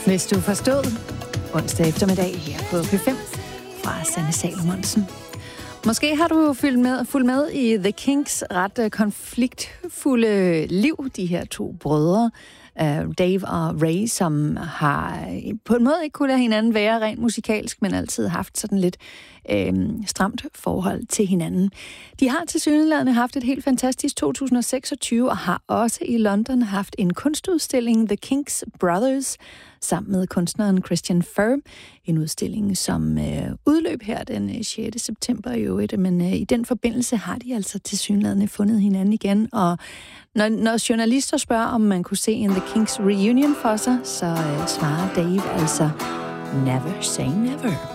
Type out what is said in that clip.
Hvis du forstod, onsdag eftermiddag her på P5 fra Sanne Salomonsen. Måske har du fulgt med i The Kinks ret konfliktfulde liv, de her to brødre, Dave og Ray, som har på en måde ikke kunne lade hinanden være rent musikalsk, men altid haft sådan lidt stramt forhold til hinanden. De har tilsyneladende haft et helt fantastisk 2026, og har også i London haft en kunstudstilling, The Kinks Brothers, sammen med kunstneren Christian Furr. En udstilling, som udløb her den 6. september i øvrigt, men i den forbindelse har de altså tilsyneladende fundet hinanden igen, og når journalister spørger, om man kunne se en The Kinks reunion for sig, så svarer Dave altså, never say never.